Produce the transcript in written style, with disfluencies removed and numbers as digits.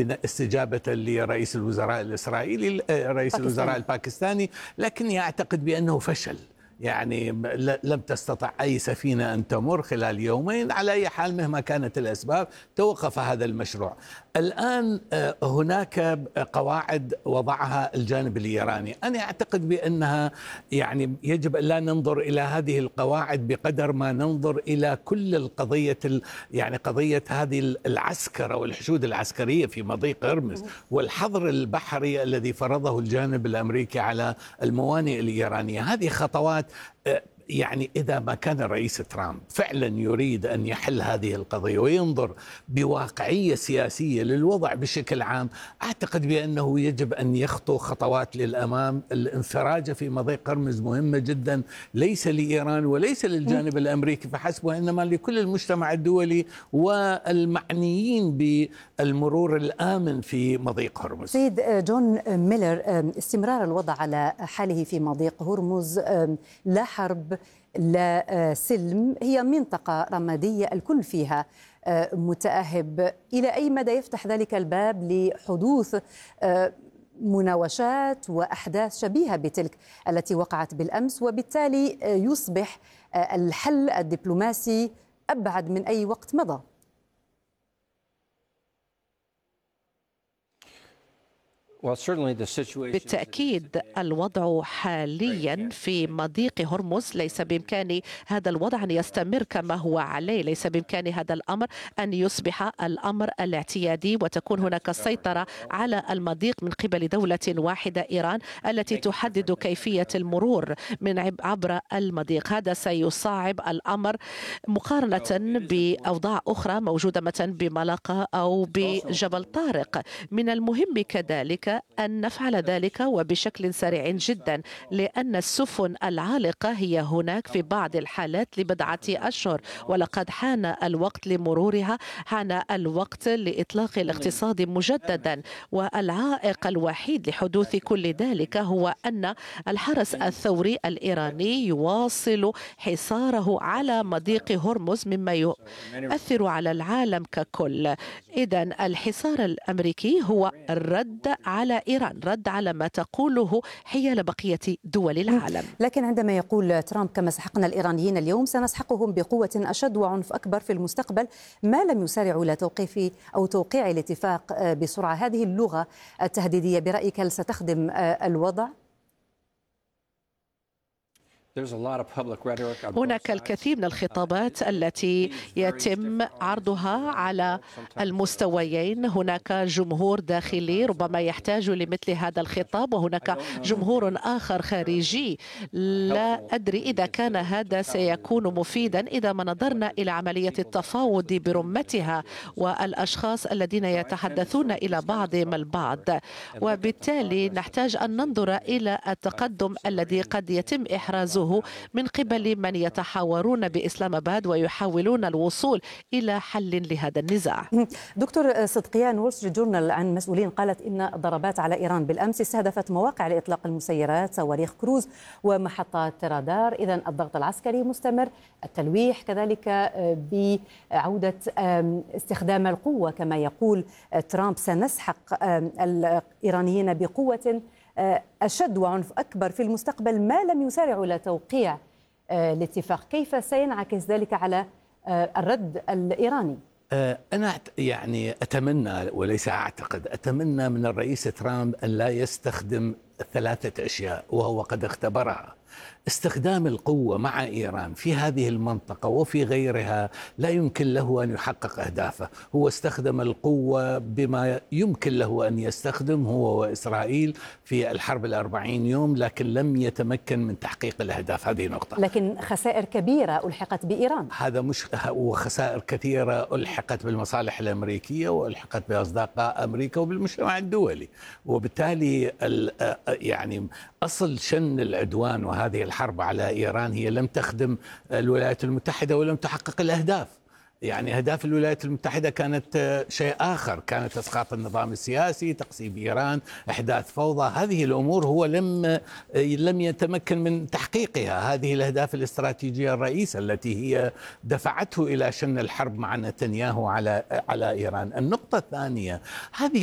استجابة لرئيس الوزراء الإسرائيلي رئيس الوزراء الباكستاني، لكني أعتقد بأنه فشل. يعني لم تستطع أي سفينة أن تمر خلال يومين. على أي حال مهما كانت الأسباب توقف هذا المشروع. الآن هناك قواعد وضعها الجانب الإيراني. أنا أعتقد بأنها يعني يجب أن لا ننظر إلى هذه القواعد بقدر ما ننظر إلى كل القضية، يعني قضية هذه العسكرة والحشود العسكرية في مضيق هرمز والحظر البحري الذي فرضه الجانب الأمريكي على الموانئ الإيرانية. هذه خطوات يعني إذا ما كان الرئيس ترامب فعلا يريد أن يحل هذه القضية وينظر بواقعية سياسية للوضع بشكل عام، أعتقد بأنه يجب أن يخطو خطوات للأمام. الانفراجة في مضيق هرمز مهمة جدا، ليس لإيران وليس للجانب الأمريكي فحسب، وإنما لكل المجتمع الدولي والمعنيين بالمرور الآمن في مضيق هرمز. سيد جون ميلر، استمرار الوضع على حاله في مضيق هرمز، لا حرب لا سلم، هي منطقة رمادية الكل فيها متأهب. إلى أي مدى يفتح ذلك الباب لحدوث مناوشات وأحداث شبيهة بتلك التي وقعت بالأمس، وبالتالي يصبح الحل الدبلوماسي أبعد من أي وقت مضى؟ بالتأكيد الوضع حاليا في مضيق هرمز ليس بإمكان هذا الوضع أن يستمر كما هو عليه. ليس بإمكان هذا الأمر أن يصبح الأمر الاعتيادي وتكون هناك سيطرة على المضيق من قبل دولة واحدة إيران التي تحدد كيفية المرور من عبر المضيق. هذا سيصعب الأمر مقارنة بأوضاع أخرى موجودة مثلا بملاقة أو بجبل طارق. من المهم كذلك أن نفعل ذلك وبشكل سريع جدا، لأن السفن العالقة هي هناك في بعض الحالات لبضعة أشهر، ولقد حان الوقت لمرورها، حان الوقت لإطلاق الاقتصاد مجددا. والعائق الوحيد لحدوث كل ذلك هو أن الحرس الثوري الإيراني يواصل حصاره على مضيق هرمز مما يؤثر على العالم ككل. إذن الحصار الأمريكي هو الرد على إيران، رد على ما تقوله حيال بقية دول العالم. لكن عندما يقول ترامب كما سحقنا الإيرانيين اليوم سنسحقهم بقوة أشد وعنف أكبر في المستقبل، ما لم يسارعوا إلى توقيف أو توقيع الاتفاق بسرعة، هذه اللغة التهديدية برأيك هل ستخدم الوضع؟ هناك الكثير من الخطابات التي يتم عرضها على المستويين. هناك جمهور داخلي ربما يحتاج لمثل هذا الخطاب، وهناك جمهور آخر خارجي. لا أدري إذا كان هذا سيكون مفيدا إذا ما نظرنا إلى عملية التفاوض برمتها والأشخاص الذين يتحدثون إلى بعضهم البعض، وبالتالي نحتاج أن ننظر إلى التقدم الذي قد يتم إحرازه من قبل من يتحاورون بإسلام آباد ويحاولون الوصول إلى حل لهذا النزاع. دكتور صدقيان، وول ستريت جورنال عن مسؤولين قالت إن الضربات على إيران بالأمس استهدفت مواقع لإطلاق المسيرات، صواريخ كروز ومحطات رادار. إذن الضغط العسكري مستمر، التلويح كذلك بعودة استخدام القوة كما يقول ترامب. سنسحق الإيرانيين بقوة أشد وعنف أكبر في المستقبل ما لم يسارعوا إلى توقيع الاتفاق. كيف سينعكس ذلك على الرد الإيراني؟ أنا يعني أتمنى وليس أعتقد، أتمنى من الرئيس ترامب أن لا يستخدم 3 أشياء وهو قد اختبرها. استخدام القوة مع إيران في هذه المنطقة وفي غيرها لا يمكن له أن يحقق أهدافه. هو استخدم القوة بما يمكن له أن يستخدم هو وإسرائيل في الحرب 40 يوم، لكن لم يتمكن من تحقيق الأهداف. هذه نقطة. لكن خسائر كبيرة ألحقت بإيران. هذا مش، وخسائر كثيرة ألحقت بالمصالح الأمريكية وألحقت بأصدقاء أمريكا وبالمجتمع الدولي. وبالتالي يعني أصل شن العدوان وهذه الحرب على إيران هي لم تخدم الولايات المتحدة ولم تحقق الأهداف. يعني أهداف الولايات المتحدة كانت شيء آخر، كانت إسقاط النظام السياسي، تقسيم إيران، إحداث فوضى. هذه الأمور هو لم يتمكن من تحقيقها. هذه الأهداف الاستراتيجية الرئيسة التي هي دفعته إلى شن الحرب مع نتنياهو على إيران. النقطة الثانية، هذه